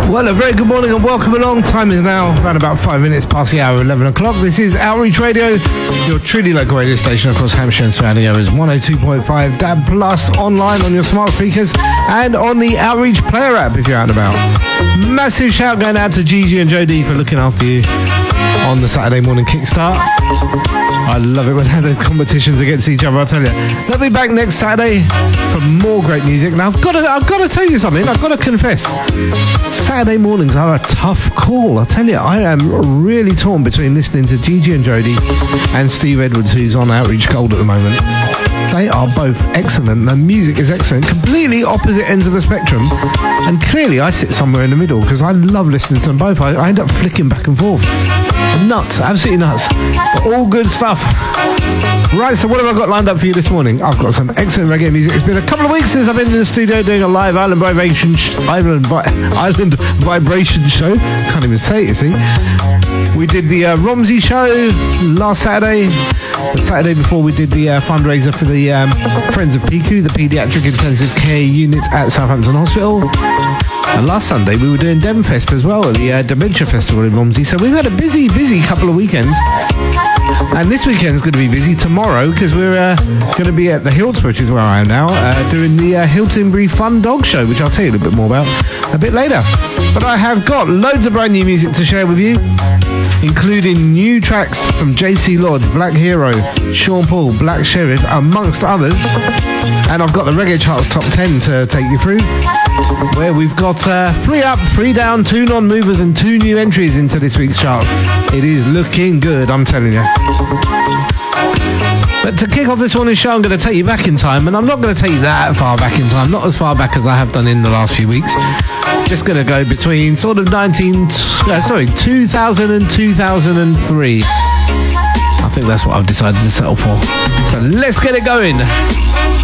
Well, a very good morning and welcome along. Time is now around about 5 minutes past the hour of 11 o'clock. This is Outreach Radio, your truly local radio station across Hampshire and surrounding areas. 102.5 DAB Plus online on your smart speakers and on the Outreach Player app if you're out and about. Massive shout going out to Gigi and Jodie for looking after you on the Saturday morning kickstart. I love it when they have those competitions against each other, I tell you. They'll be back next Saturday for more great music. Now, I've got to tell you something. I've got to confess. Saturday mornings are a tough call. I tell you, I am really torn between listening to Gigi and Jodie and Steve Edwards, who's on Outreach Gold at the moment. They are both excellent. The music is excellent. Completely opposite ends of the spectrum. And clearly, I sit somewhere in the middle because I love listening to them both. I end up flicking back and forth. Nuts, absolutely nuts. But all good stuff. Right, so what have I got lined up for you this morning? I've got some excellent reggae music. It's been a couple of weeks since I've been in the studio doing a live Island Vibration show. Can't even say it, you see. We did the Romsey show last Saturday. The Saturday before we did the fundraiser for the Friends of PICU, the Paediatric Intensive Care Unit at Southampton Hospital. And last Sunday we were doing Demfest as well, the Dementia Festival in Romsey. So we've had a busy couple of weekends. And this weekend's going to be busy tomorrow because we're going to be at the Hilton, which is where I am now, doing the Hiltonbury Fun Dog Show, which I'll tell you a little bit more about a bit later. But I have got loads of brand new music to share with you, including new tracks from JC Lodge, Black Hero, Sean Paul, Black Sheriff, amongst others. And I've got the Reggae Charts Top 10 to take you through, where we've got 3 up, 3 down, 2 non-movers and 2 new entries into this week's charts. It is looking good, I'm telling you. But to kick off this morning's show, I'm going to take you back in time, and I'm not going to take you that far back in time, not as far back as I have done in the last few weeks. Just going to go between sort of 2000 and 2003. I think that's what I've decided to settle for. So let's get it going.